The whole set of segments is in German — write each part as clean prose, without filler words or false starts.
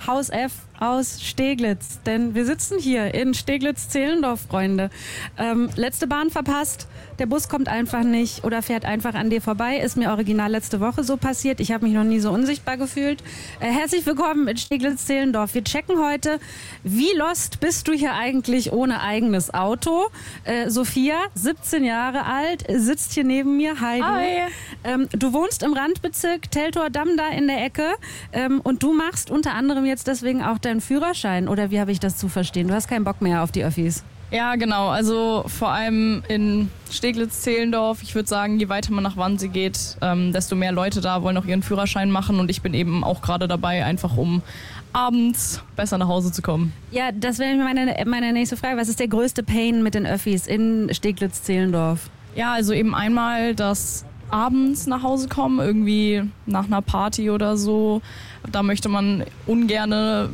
Haus F aus Steglitz. Denn wir sitzen hier in Steglitz-Zehlendorf, Freunde. Letzte Bahn verpasst. Der Bus kommt einfach nicht oder fährt einfach an dir vorbei. Ist mir original letzte Woche so passiert. Ich habe mich noch nie so unsichtbar gefühlt. Herzlich willkommen in Steglitz-Zehlendorf. Wir checken heute, wie lost bist du hier eigentlich ohne eigenes Auto? Sophia, 17 Jahre alt, sitzt hier neben mir. Hi. Du wohnst im Randbezirk Teltow-Damm da in der Ecke. Und du machst unter anderem jetzt deswegen auch deinen Führerschein. Oder wie habe ich das zu verstehen? Du hast keinen Bock mehr auf die Öffis. Ja, genau. Also vor allem in Steglitz-Zehlendorf. Ich würde sagen, je weiter man nach Wannsee geht, desto mehr Leute da wollen auch ihren Führerschein machen. Und ich bin eben auch gerade dabei, einfach um abends besser nach Hause zu kommen. Ja, das wäre meine nächste Frage. Was ist der größte Pain mit den Öffis in Steglitz-Zehlendorf? Ja, also eben einmal das abends nach Hause kommen, irgendwie nach einer Party oder so. Da möchte man ungerne,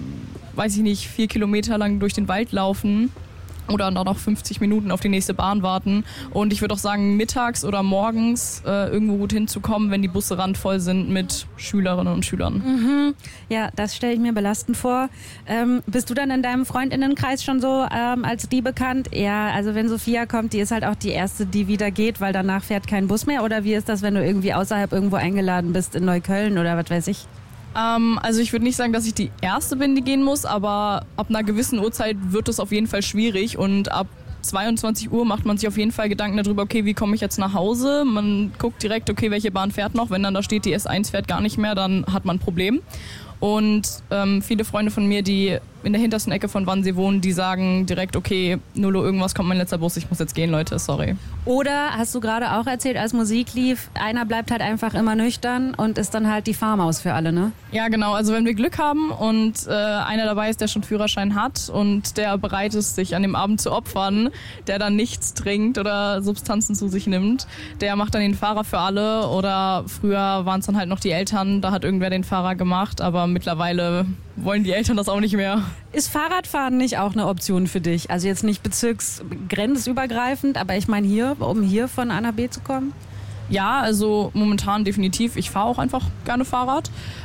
4 Kilometer lang durch den Wald laufen. Oder dann noch 50 Minuten auf die nächste Bahn warten. Und ich würde auch sagen, mittags oder morgens irgendwo gut hinzukommen, wenn die Busse randvoll sind mit Schülerinnen und Schülern. Mhm. Ja, das stelle ich mir belastend vor. Bist du dann in deinem Freundinnenkreis schon so als die bekannt? Ja, also wenn Sophia kommt, die ist halt auch die Erste, die wieder geht, weil danach fährt kein Bus mehr. Oder wie ist das, wenn du irgendwie außerhalb irgendwo eingeladen bist, in Neukölln oder was weiß ich? Also ich würde nicht sagen, dass ich die Erste bin, die gehen muss, aber ab einer gewissen Uhrzeit wird es auf jeden Fall schwierig und ab 22 Uhr macht man sich auf jeden Fall Gedanken darüber, okay, wie komme ich jetzt nach Hause? Man guckt direkt, okay, welche Bahn fährt noch? Wenn dann da steht, die S1 fährt gar nicht mehr, dann hat man ein Problem. Und viele Freunde von mir, die in der hintersten Ecke von Wannsee wohnen, die sagen direkt, okay, 0 Uhr irgendwas, kommt mein letzter Bus, ich muss jetzt gehen, Leute, sorry. Oder, hast du gerade auch erzählt, als Musik lief, einer bleibt halt einfach immer nüchtern und ist dann halt die Fahrmaus für alle, ne? Ja, genau, also wenn wir Glück haben und einer dabei ist, der schon Führerschein hat und der bereit ist, sich an dem Abend zu opfern, der dann nichts trinkt oder Substanzen zu sich nimmt, der macht dann den Fahrer für alle. Oder früher waren es dann halt noch die Eltern, da hat irgendwer den Fahrer gemacht, aber mittlerweile wollen die Eltern das auch nicht mehr. Ist Fahrradfahren nicht auch eine Option für dich? Also jetzt nicht bezirksgrenzübergreifend, aber ich meine hier, um hier von A nach B zu kommen? Ja, also momentan definitiv. Ich fahre auch einfach gerne Fahrrad.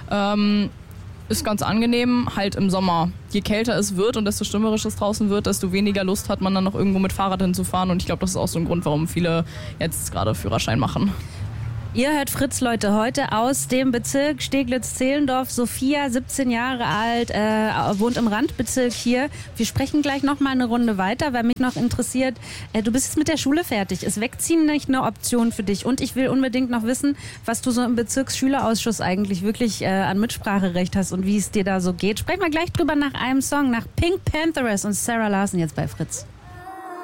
Ist ganz angenehm, halt im Sommer. Je kälter es wird und desto stürmerischer es draußen wird, desto weniger Lust hat man dann noch irgendwo mit Fahrrad hinzufahren. Und ich glaube, das ist auch so ein Grund, warum viele jetzt gerade Führerschein machen. Ihr hört Fritz, Leute, heute aus dem Bezirk Steglitz-Zehlendorf. Sophia, 17 Jahre alt, wohnt im Randbezirk hier. Wir sprechen gleich noch mal eine Runde weiter, weil mich noch interessiert, du bist jetzt mit der Schule fertig. Ist Wegziehen nicht eine Option für dich? Und ich will unbedingt noch wissen, was du so im Bezirksschülerausschuss eigentlich wirklich an Mitspracherecht hast und wie es dir da so geht. Sprechen wir gleich drüber nach einem Song, nach Pink Pantheress und Sarah Larson jetzt bei Fritz.